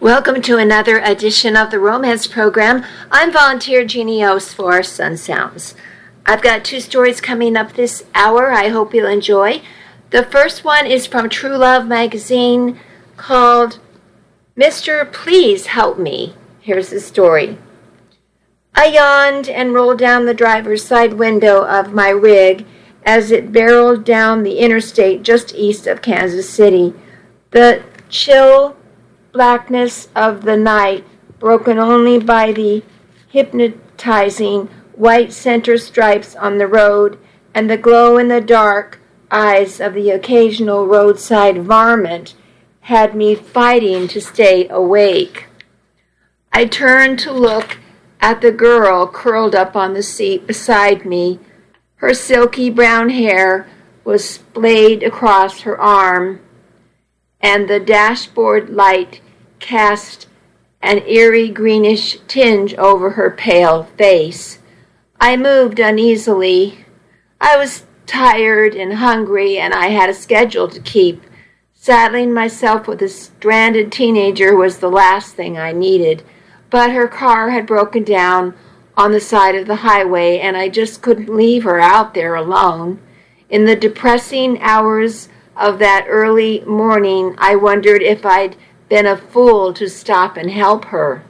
Welcome to another edition of the Romance Program. I'm volunteer Jeannie Ost for Sun Sounds. I've got two stories coming up this hour I hope you'll enjoy. The first one is from True Love magazine called Mr. Please Help Me. Here's the story. I yawned and rolled down the driver's side window of my rig as it barreled down the interstate just east of Kansas City. The chill blackness of the night, broken only by the hypnotizing white center stripes on the road and the glow-in-the-dark eyes of the occasional roadside varmint, had me fighting to stay awake. I turned to look at the girl curled up on the seat beside me. Her silky brown hair was splayed across her arm, and the dashboard light cast an eerie greenish tinge over her pale face. I moved uneasily. I was tired and hungry, and I had a schedule to keep. Saddling myself with a stranded teenager was the last thing I needed, but her car had broken down on the side of the highway, and I just couldn't leave her out there alone. In the depressing hours of that early morning, I wondered if I'd been a fool to stop and help her.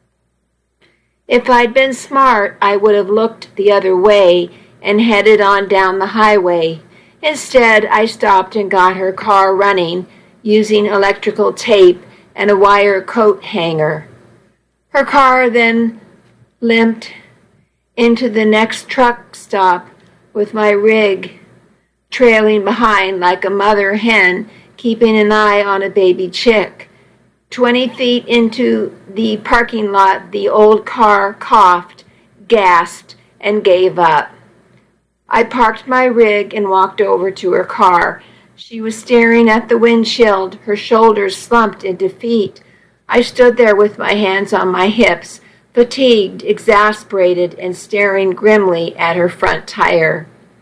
If I'd been smart, I would have looked the other way and headed on down the highway. Instead, I stopped and got her car running using electrical tape and a wire coat hanger. Her car then limped into the next truck stop with my rig trailing behind like a mother hen keeping an eye on a baby chick. 20 feet into the parking lot, the old car coughed, gasped, and gave up. I parked my rig and walked over to her car. She was staring at the windshield, her shoulders slumped in defeat. I stood there with my hands on my hips, fatigued, exasperated, and staring grimly at her front tire.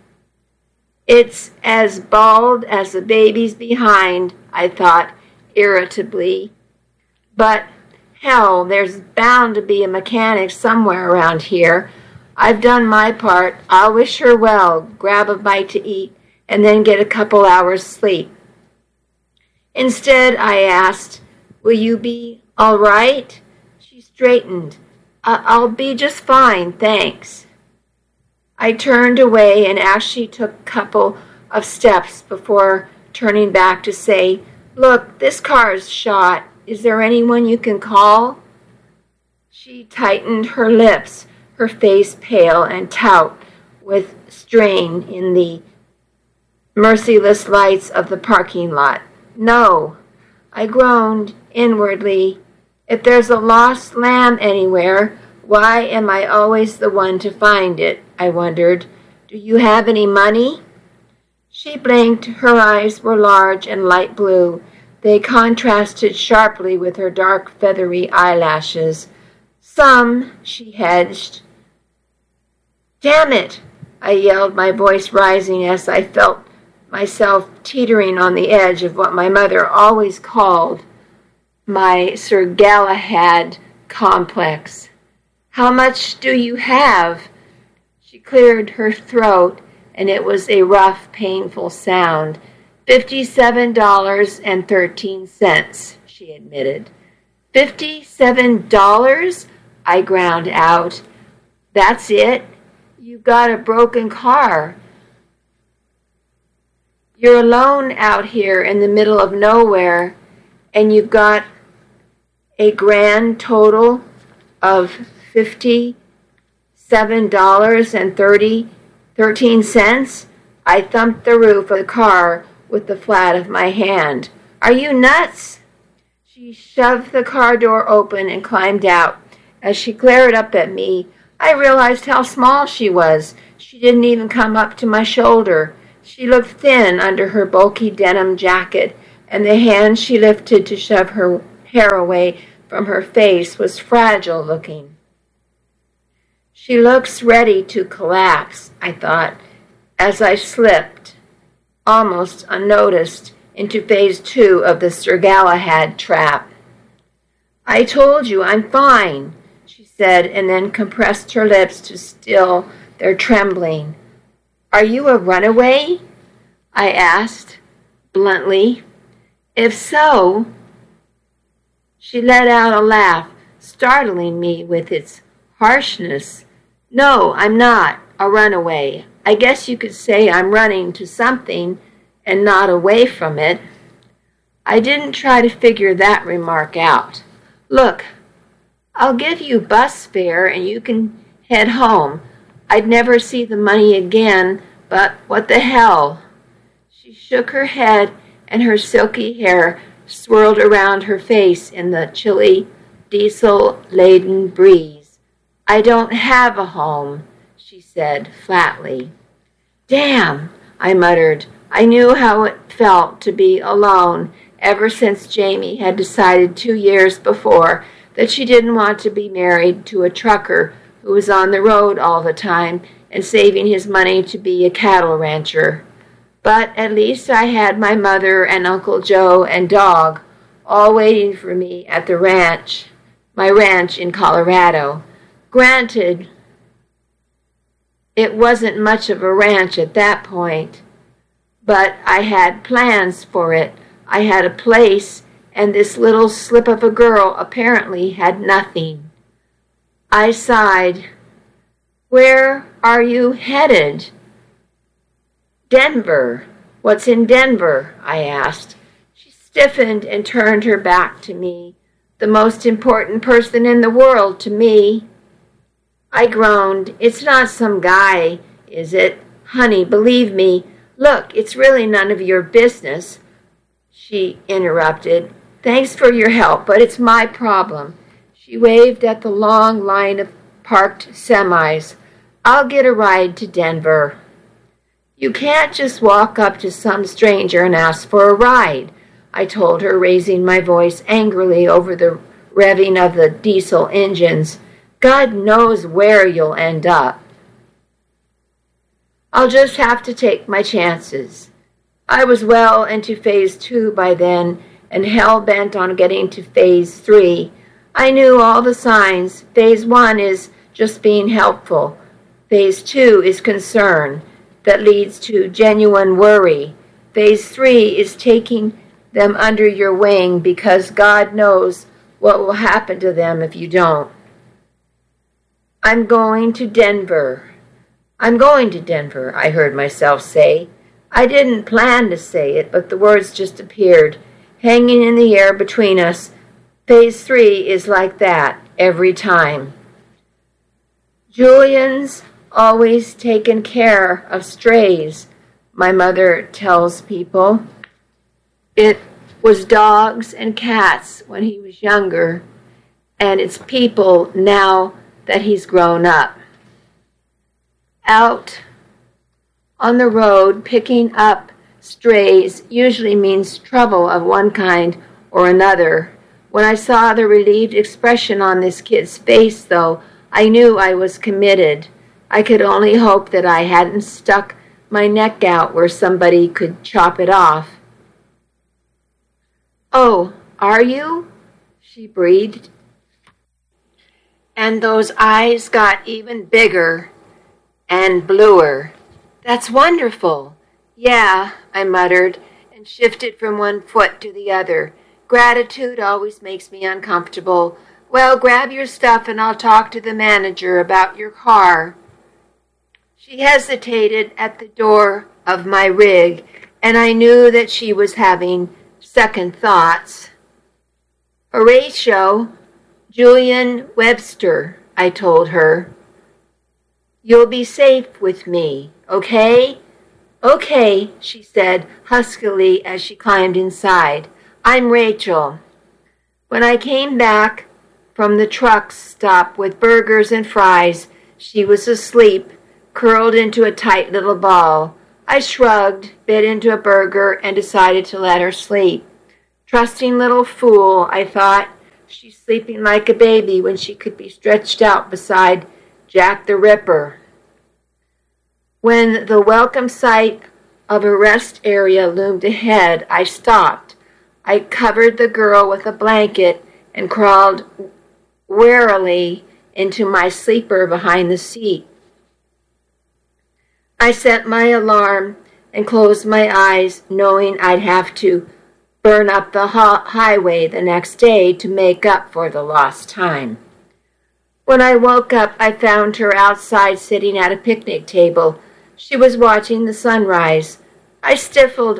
It's as bald as the baby's behind, I thought irritably. But hell, there's bound to be a mechanic somewhere around here. I've done my part. I'll wish her well, grab a bite to eat, and then get a couple hours sleep. Instead, I asked, "Will you be all right?" She straightened. I'll be just fine, thanks." I turned away and actually took a couple of steps before turning back to say, "Look, this car's shot. Is there anyone you can call?" She tightened her lips, her face pale and taut with strain in the merciless lights of the parking lot. "No." I groaned inwardly. If there's a lost lamb anywhere, why am I always the one to find it? I wondered. "Do you have any money?" She blinked. Her eyes were large and light blue. They contrasted sharply with her dark, feathery eyelashes. "Some," she hedged. "Damn it!" I yelled, my voice rising as I felt myself teetering on the edge of what my mother always called my Sir Galahad complex. "How much do you have?" She cleared her throat, and it was a rough, painful sound. $57.13, she admitted. $57? I ground out. "That's it? You got a broken car. You're alone out here in the middle of nowhere, and you've got a grand total of $57.13. I thumped the roof of the car with the flat of my hand. "Are you nuts?" She shoved the car door open and climbed out. As she glared up at me, I realized how small she was. She didn't even come up to my shoulder. She looked thin under her bulky denim jacket, and the hand she lifted to shove her hair away from her face was fragile looking. She looks ready to collapse, I thought, as I slipped, almost unnoticed, into phase 2 of the Sir Galahad trap. I told you I'm fine, she said, and then compressed her lips to still their trembling. Are you a runaway? I asked, bluntly. If so, she let out a laugh, startling me with its harshness. No, I'm not a runaway. I guess you could say I'm running to something and not away from it. I didn't try to figure that remark out. Look, I'll give you bus fare and you can head home. I'd never see the money again, but what the hell? She shook her head and her silky hair swirled around her face in the chilly, diesel-laden breeze. I don't have a home, she said flatly. Damn, I muttered. I knew how it felt to be alone ever since Jamie had decided 2 years before that she didn't want to be married to a trucker who was on the road all the time and saving his money to be a cattle rancher. But at least I had my mother and Uncle Joe and dog all waiting for me at the ranch, my ranch in Colorado. Granted, it wasn't much of a ranch at that point, but I had plans for it. I had a place, and this little slip of a girl apparently had nothing. I sighed. Where are you headed? Denver. What's in Denver? I asked. She stiffened and turned her back to me. The most important person in the world to me. I groaned. It's not some guy, is it? Honey, believe me. Look, it's really none of your business. She interrupted. Thanks for your help, but it's my problem. She waved at the long line of parked semis. I'll get a ride to Denver. You can't just walk up to some stranger and ask for a ride, I told her, raising my voice angrily over the revving of the diesel engines. God knows where you'll end up. I'll just have to take my chances. I was well into phase 2 by then and hell-bent on getting to phase 3. I knew all the signs. Phase 1 is just being helpful. Phase 2 is concern that leads to genuine worry. Phase 3 is taking them under your wing because God knows what will happen to them if you don't. I'm going to Denver, I heard myself say. I didn't plan to say it, but the words just appeared, hanging in the air between us. Phase 3 is like that every time. Julian's always taken care of strays, my mother tells people. It was dogs and cats when he was younger, and it's people now that he's grown up. Out on the road, picking up strays usually means trouble of one kind or another. When I saw the relieved expression on this kid's face, though, I knew I was committed. I could only hope that I hadn't stuck my neck out where somebody could chop it off. Oh, are you? She breathed. And those eyes got even bigger and bluer. That's wonderful. Yeah, I muttered, and shifted from one foot to the other. Gratitude always makes me uncomfortable. Well, grab your stuff and I'll talk to the manager about your car. She hesitated at the door of my rig, and I knew that she was having second thoughts. Horatio, Julian Webster, I told her. You'll be safe with me, okay? Okay, she said huskily as she climbed inside. I'm Rachel. When I came back from the truck stop with burgers and fries, she was asleep, curled into a tight little ball. I shrugged, bit into a burger, and decided to let her sleep. Trusting little fool, I thought. She's sleeping like a baby when she could be stretched out beside Jack the Ripper. When the welcome sight of a rest area loomed ahead, I stopped. I covered the girl with a blanket and crawled warily into my sleeper behind the seat. I set my alarm and closed my eyes, knowing I'd have to burn up the highway the next day to make up for the lost time. When I woke up, I found her outside sitting at a picnic table. She was watching the sunrise. I stifled,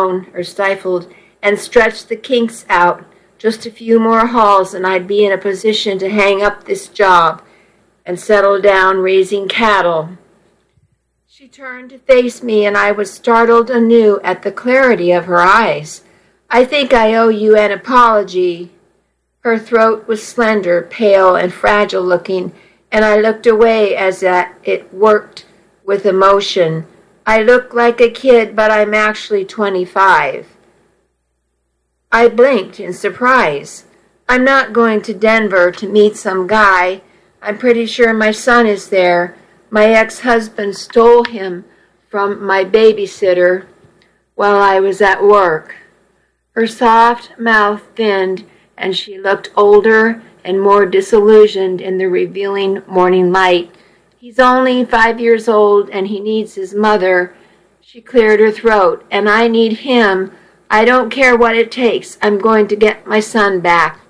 and stretched the kinks out. Just a few more hauls and I'd be in a position to hang up this job and settle down raising cattle. She turned to face me, and I was startled anew at the clarity of her eyes. I think I owe you an apology. Her throat was slender, pale, and fragile looking, and I looked away as it worked with emotion. I look like a kid, but I'm actually 25. I blinked in surprise. I'm not going to Denver to meet some guy. I'm pretty sure my son is there. My ex-husband stole him from my babysitter while I was at work. Her soft mouth thinned, and she looked older and more disillusioned in the revealing morning light. He's only 5 years old, and he needs his mother. She cleared her throat. And I need him. I don't care what it takes. I'm going to get my son back.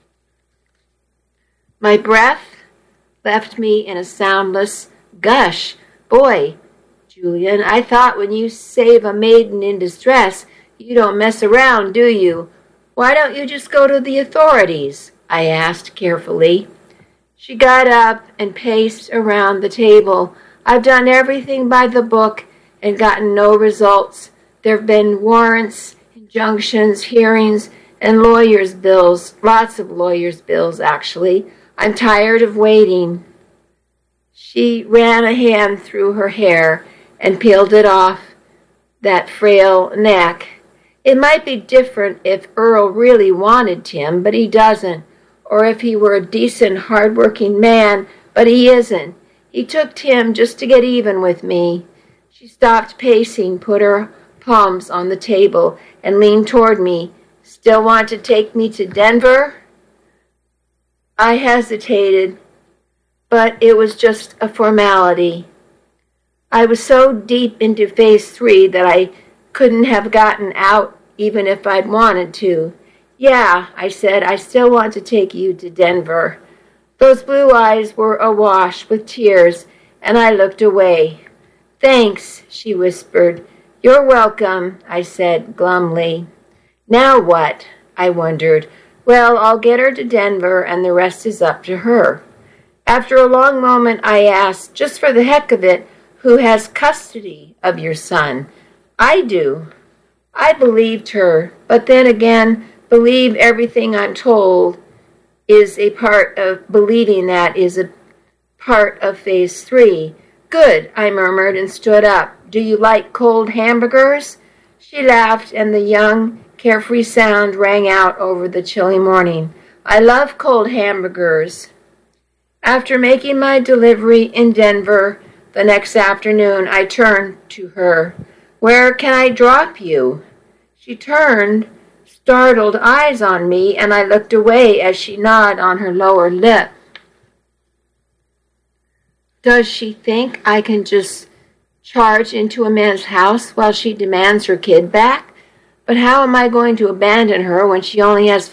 My breath left me in a soundless gush. Boy, Julian, I thought when you save a maiden in distress, you don't mess around, do you? Why don't you just go to the authorities? I asked carefully. She got up and paced around the table. I've done everything by the book and gotten no results. There have been warrants, injunctions, hearings, and lawyers' bills. Lots of lawyers' bills, actually. I'm tired of waiting. She ran a hand through her hair and peeled it off that frail neck. It might be different if Earl really wanted Tim, but he doesn't. Or if he were a decent, hard-working man, but he isn't. He took Tim just to get even with me. She stopped pacing, put her palms on the table, and leaned toward me. Still want to take me to Denver? I hesitated, but it was just a formality. I was so deep into Phase 3 that I couldn't have gotten out even if I'd wanted to. Yeah, I said, I still want to take you to Denver. Those blue eyes were awash with tears, and I looked away. Thanks, she whispered. You're welcome, I said glumly. Now what? I wondered. Well, I'll get her to Denver, and the rest is up to her. After a long moment, I asked, just for the heck of it, who has custody of your son? I do. I believed her, but then again, believe everything I'm told is a part of believing that is a part of Phase 3. Good, I murmured and stood up. Do you like cold hamburgers? She laughed, and the young, carefree sound rang out over the chilly morning. I love cold hamburgers. After making my delivery in Denver the next afternoon, I turned to her. Where can I drop you? She turned startled eyes on me, and I looked away as she gnawed on her lower lip. Does she think I can just charge into a man's house while she demands her kid back? But how am I going to abandon her when she only has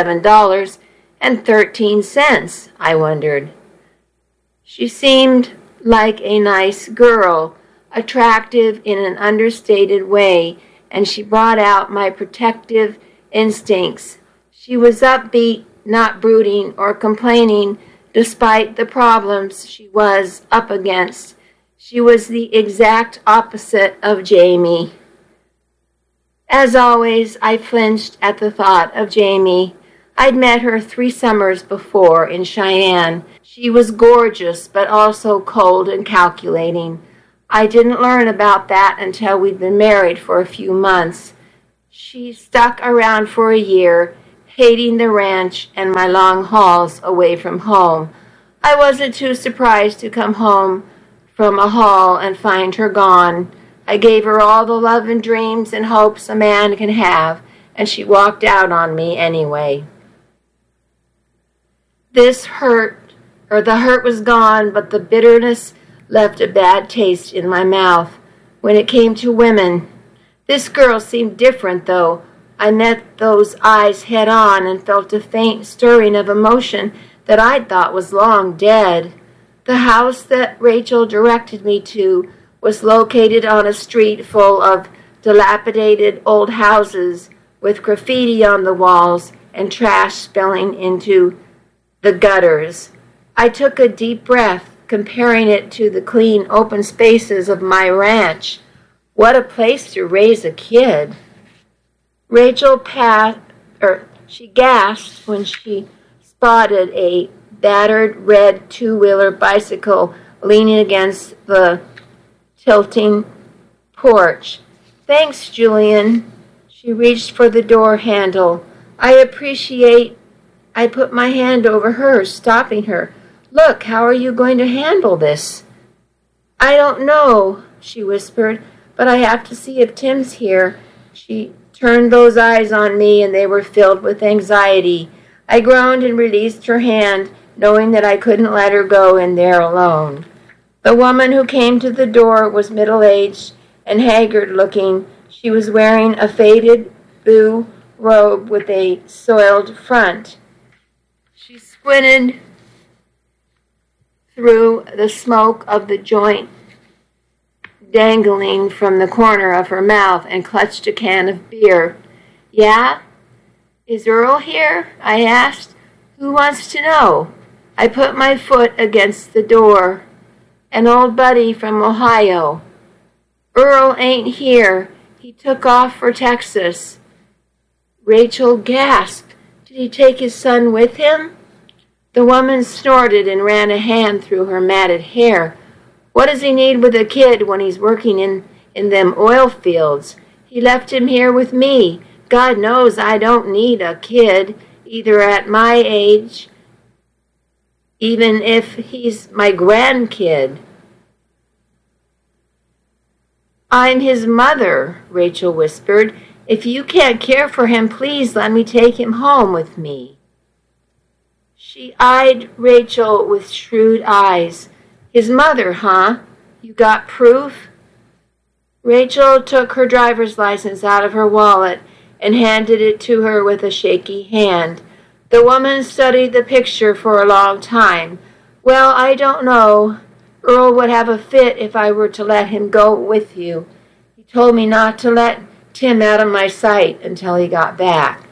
$57.13? I wondered. She seemed like a nice girl, attractive in an understated way, and she brought out my protective instincts. She was upbeat, not brooding or complaining, despite the problems she was up against. She was the exact opposite of Jamie. As always, I flinched at the thought of Jamie. I'd met her 3 summers before in Cheyenne. She was gorgeous, but also cold and calculating. I didn't learn about that until we'd been married for a few months. She stuck around for a year, hating the ranch and my long hauls away from home. I wasn't too surprised to come home from a haul and find her gone. I gave her all the love and dreams and hopes a man can have, and she walked out on me anyway. The hurt was gone, but the bitterness left a bad taste in my mouth. When it came to women, this girl seemed different, though. I met those eyes head on and felt a faint stirring of emotion that I'd thought was long dead. The house that Rachel directed me to was located on a street full of dilapidated old houses with graffiti on the walls and trash spilling into the gutters. I took a deep breath, comparing it to the clean, open spaces of my ranch. What a place to raise a kid. Rachel she gasped when she spotted a battered red two-wheeler bicycle leaning against the tilting porch. Thanks, Julian. She reached for the door handle. I put my hand over hers, stopping her. Look, how are you going to handle this? I don't know, she whispered, but I have to see if Tim's here. She turned those eyes on me, and they were filled with anxiety. I groaned and released her hand, knowing that I couldn't let her go in there alone. The woman who came to the door was middle-aged and haggard-looking. She was wearing a faded blue robe with a soiled front. She squinted through the smoke of the joint dangling from the corner of her mouth and clutched a can of beer. Yeah? Is Earl here? I asked. Who wants to know? I put my foot against the door. An old buddy from Ohio. Earl ain't here. He took off for Texas. Rachel gasped. Did he take his son with him? The woman snorted and ran a hand through her matted hair. What does he need with a kid when he's working in them oil fields? He left him here with me. God knows I don't need a kid, either at my age, even if he's my grandkid. I'm his mother, Rachel whispered. If you can't care for him, please let me take him home with me. She eyed Rachel with shrewd eyes. His mother, huh? You got proof? Rachel took her driver's license out of her wallet and handed it to her with a shaky hand. The woman studied the picture for a long time. Well, I don't know. Earl would have a fit if I were to let him go with you. He told me not to let Tim out of my sight until he got back.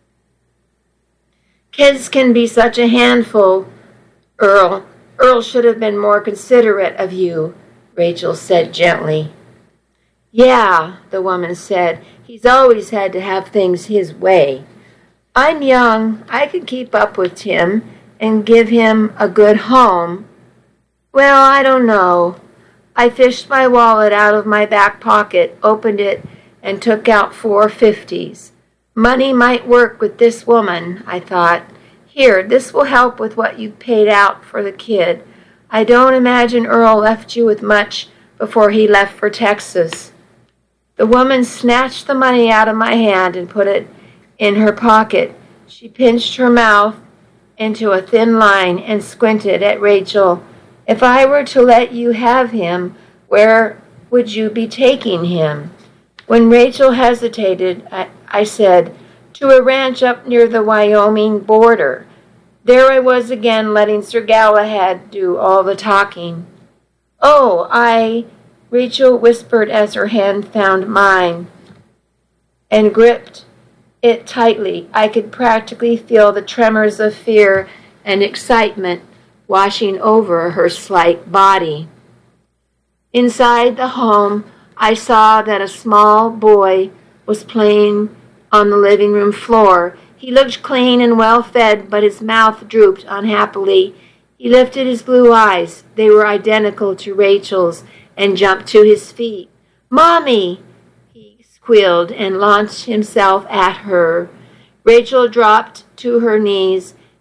Kids can be such a handful, Earl. Earl should have been more considerate of you, Rachel said gently. Yeah, the woman said. He's always had to have things his way. I'm young. I can keep up with Tim and give him a good home. Well, I don't know. I fished my wallet out of my back pocket, opened it, and took out 4 50s. Money might work with this woman, I thought. Here, this will help with what you paid out for the kid. I don't imagine Earl left you with much before he left for Texas. The woman snatched the money out of my hand and put it in her pocket. She pinched her mouth into a thin line and squinted at Rachel. If I were to let you have him, where would you be taking him? When Rachel hesitated, I said, to a ranch up near the Wyoming border. There I was again, letting Sir Galahad do all the talking. Rachel whispered as her hand found mine and gripped it tightly. I could practically feel the tremors of fear and excitement washing over her slight body. Inside the home, I saw that a small boy was playing on the living room floor. He looked clean and well-fed, but his mouth drooped unhappily. He lifted his blue eyes. They were identical to Rachel's, and jumped to his feet. Mommy! He squealed and launched himself at her. Rachel dropped to her knees